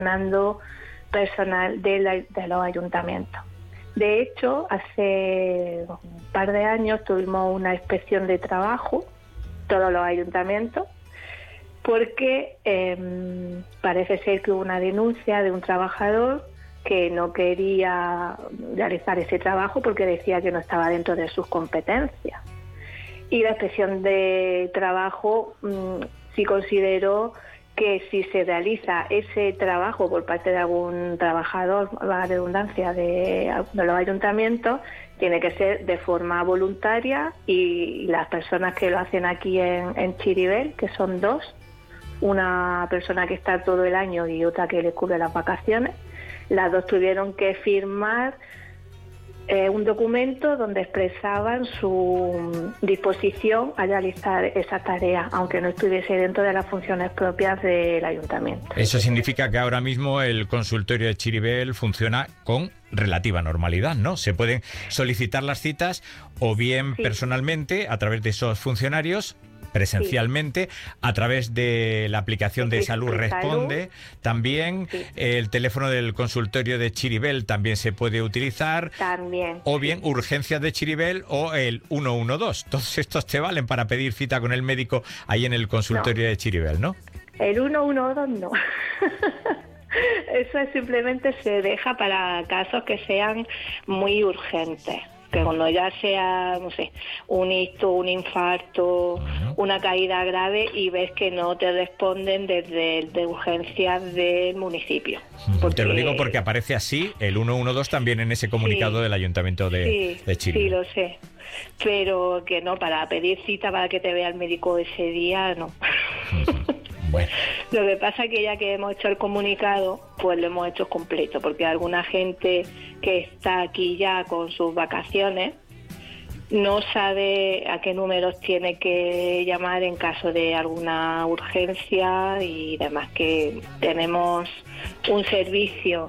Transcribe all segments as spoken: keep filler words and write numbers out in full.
seleccionando personal de, la, de los ayuntamientos. De hecho, hace un par de años tuvimos una inspección de trabajo, todos los ayuntamientos, porque eh, parece ser que hubo una denuncia de un trabajador que no quería realizar ese trabajo porque decía que no estaba dentro de sus competencias. Y la inspección de trabajo mmm, sí consideró que si se realiza ese trabajo por parte de algún trabajador, la redundancia de, de los ayuntamientos, tiene que ser de forma voluntaria, y las personas que lo hacen aquí en, en Chiribel, que son dos, una persona que está todo el año y otra que le cubre las vacaciones, las dos tuvieron que firmar eh, un documento donde expresaban su disposición a realizar esa tarea, aunque no estuviese dentro de las funciones propias del ayuntamiento. Eso significa que ahora mismo el consultorio de Chiribel funciona con relativa normalidad, ¿no? Se pueden solicitar las citas o bien sí. personalmente a través de esos funcionarios, presencialmente, sí. a través de la aplicación de Salud Responde, también sí. el teléfono del consultorio de Chiribel también se puede utilizar, también, o bien urgencias de Chiribel o el uno uno dos. Todos estos te valen para pedir cita con el médico ahí en el consultorio no. de Chiribel, ¿no? El uno uno dos no. Eso es simplemente se deja para casos que sean muy urgentes. Que cuando ya sea, no sé, un ictus, un infarto, uh-huh. una caída grave y ves que no te responden desde de urgencias del municipio. Porque... Te lo digo porque aparece así el uno uno dos también en ese comunicado sí, del Ayuntamiento de, sí, de Chiribel. Sí, lo sé. Pero que no, para pedir cita para que te vea el médico ese día, no. Uh-huh. Bueno. Lo que pasa es que ya que hemos hecho el comunicado, pues lo hemos hecho completo, porque alguna gente que está aquí ya con sus vacaciones no sabe a qué números tiene que llamar en caso de alguna urgencia y demás, que tenemos un servicio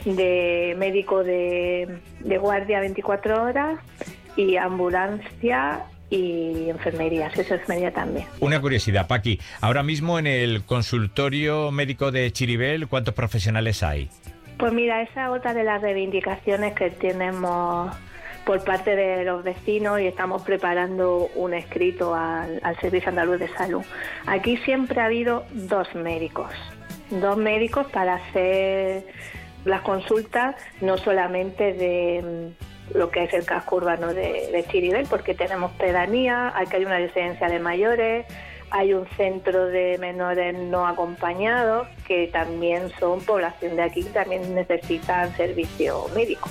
de médico de, de guardia veinticuatro horas y ambulancia y enfermería, si es enfermería también. Una curiosidad, Paqui, ahora mismo en el consultorio médico de Chiribel, ¿cuántos profesionales hay? Pues mira, esa es otra de las reivindicaciones que tenemos por parte de los vecinos y estamos preparando un escrito al, al Servicio Andaluz de Salud. Aquí siempre ha habido dos médicos, dos médicos para hacer las consultas, no solamente de lo que es el casco urbano de, de Chiribel, porque tenemos pedanía, aquí hay una residencia de mayores, hay un centro de menores no acompañados, que también son población de aquí, también necesitan servicio médico.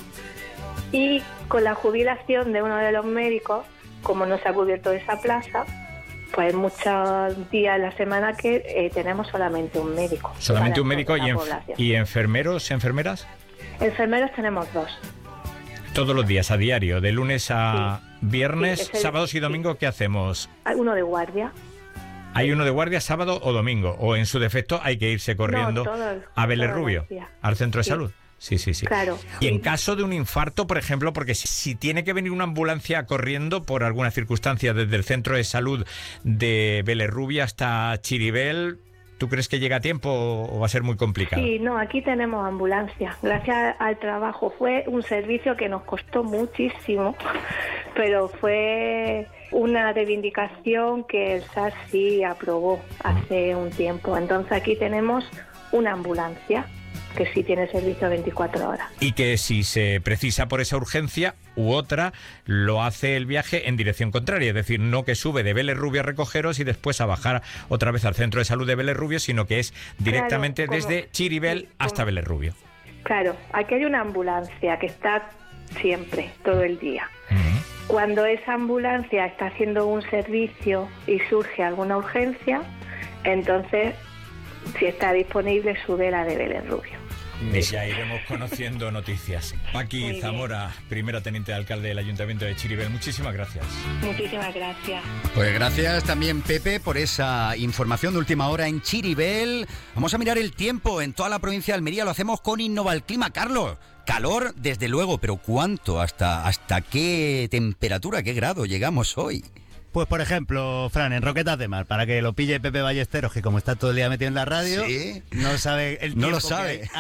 Y con la jubilación de uno de los médicos, como no se ha cubierto esa plaza, pues muchos días a la semana que eh, tenemos solamente un médico. Solamente un médico y, enf- y enfermeros, enfermeras. Enfermeros tenemos dos. Todos los días, a diario, de lunes a sí, viernes, sí, el, sábados y domingo, sí. ¿Qué hacemos? Hay uno de guardia. ¿Hay uno de guardia sábado o domingo? ¿O en su defecto hay que irse corriendo no, todo, a Vélez Rubio, al centro de sí. salud? Sí, sí, sí. Claro. Y sí. en caso de un infarto, por ejemplo, porque si, si tiene que venir una ambulancia corriendo por alguna circunstancia desde el centro de salud de Vélez Rubio hasta Chiribel, ¿tú crees que llega a tiempo o va a ser muy complicado? Sí, no, aquí tenemos ambulancia. Gracias al trabajo. Fue un servicio que nos costó muchísimo, pero fue una reivindicación que el S A S sí aprobó hace un tiempo. Entonces aquí tenemos una ambulancia que sí tiene servicio veinticuatro horas. Y que si se precisa por esa urgencia u otra, lo hace el viaje en dirección contraria, es decir, no que sube de Vélez Rubio a recogeros y después a bajar otra vez al centro de salud de Vélez Rubio, sino que es directamente claro, desde Chiribel sí, hasta Vélez Rubio. Claro, aquí hay una ambulancia que está siempre, todo el día. Uh-huh. Cuando esa ambulancia está haciendo un servicio y surge alguna urgencia, entonces, si está disponible, sube la de Vélez Rubio. Y ya iremos conociendo noticias. Paqui Zamora, primera teniente de alcalde del Ayuntamiento de Chiribel, muchísimas gracias. Muchísimas gracias. Pues gracias también, Pepe, por esa información de última hora en Chiribel. Vamos a mirar el tiempo en toda la provincia de Almería, lo hacemos con Innova el Clima. Carlos, calor desde luego, pero ¿cuánto? ¿Hasta, hasta qué temperatura, qué grado llegamos hoy? Pues por ejemplo, Fran, en Roquetas de Mar, para que lo pille Pepe Ballesteros, que como está todo el día metido en la radio, ¿sí? no sabe el tiempo no lo sabe. Que